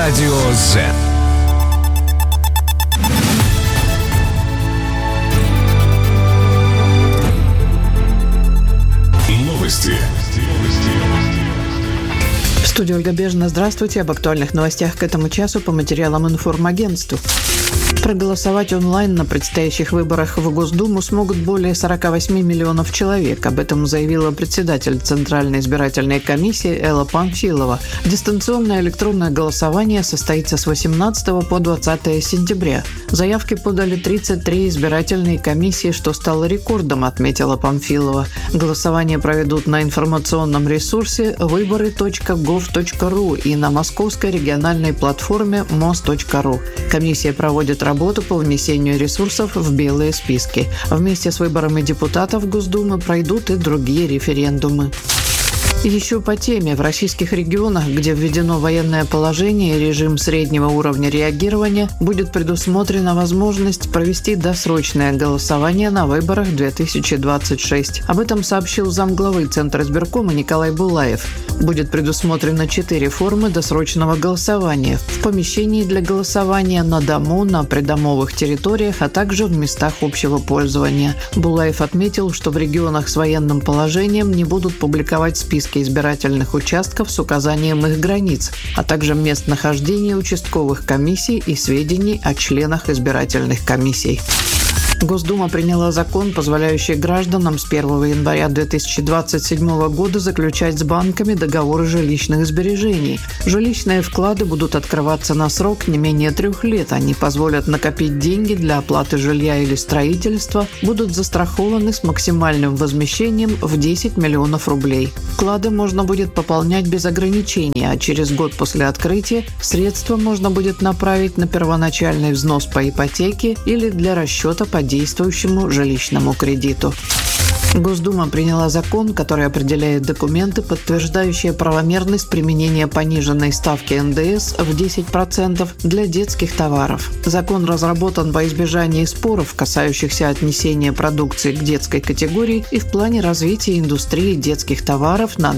Радио Z. Новости. В студии Ольга Бежина. Здравствуйте. Об актуальных новостях к этому часу по материалам информагентства. Проголосовать онлайн на предстоящих выборах в Госдуму смогут более 48 миллионов человек. Об этом заявила председатель Центральной избирательной комиссии Элла Памфилова. Дистанционное электронное голосование состоится с 18 по 20 сентября. Заявки подали 33 избирательные комиссии, что стало рекордом, отметила Памфилова. Голосование проведут на информационном ресурсе выборы.gov.ru и на московской региональной платформе mos.ru. Комиссия проводит работу по внесению ресурсов в белые списки. Вместе с выборами депутатов Госдумы пройдут и другие референдумы. Еще по теме. В российских регионах, где введено военное положение и режим среднего уровня реагирования, будет предусмотрена возможность провести досрочное голосование на выборах 2026. Об этом сообщил замглавы Центра избиркома Николай Булаев. Будет предусмотрено 4 формы досрочного голосования: в помещении для голосования, на дому, на придомовых территориях, а также в местах общего пользования. Булаев отметил, что в регионах с военным положением не будут публиковать списки избирательных участков с указанием их границ, а также мест нахождения участковых комиссий и сведений о членах избирательных комиссий. Госдума приняла закон, позволяющий гражданам с 1 января 2027 года заключать с банками договоры жилищных сбережений. Жилищные вклады будут открываться на срок не менее 3 лет. Они позволят накопить деньги для оплаты жилья или строительства, будут застрахованы с максимальным возмещением в 10 миллионов рублей. Вклады можно будет пополнять без ограничений, а через год после открытия средства можно будет направить на первоначальный взнос по ипотеке или для расчета по действующему жилищному кредиту. Госдума приняла закон, который определяет документы, подтверждающие правомерность применения пониженной ставки НДС в 10% для детских товаров. Закон разработан во избежание споров, касающихся отнесения продукции к детской категории и в плане развития индустрии детских товаров на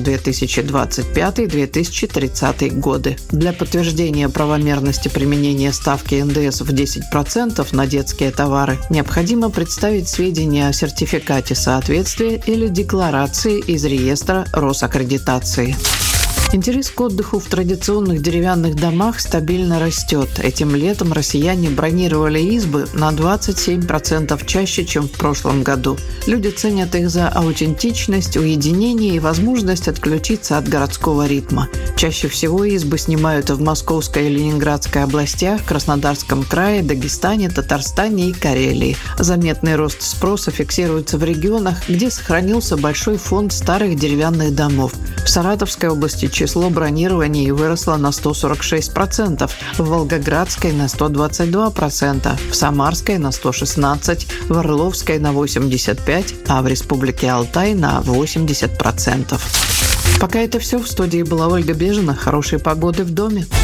2025-2030 годы. Для подтверждения правомерности применения ставки НДС в 10% на детские товары необходимо представить сведения о сертификате соответствия или декларации из реестра Росаккредитации. Интерес к отдыху в традиционных деревянных домах стабильно растет. Этим летом россияне бронировали избы на 27% чаще, чем в прошлом году. Люди ценят их за аутентичность, уединение и возможность отключиться от городского ритма. Чаще всего избы снимают в Московской и Ленинградской областях, Краснодарском крае, Дагестане, Татарстане и Карелии. Заметный рост спроса фиксируется в регионах, где сохранился большой фонд старых деревянных домов. В Саратовской области число бронирований выросло на 146%, в Волгоградской на 122%, в Самарской на 116%, в Орловской на 85%, а в Республике Алтай на 80%. Пока это все. В студии была Ольга Бежина. Хорошей погоды в доме.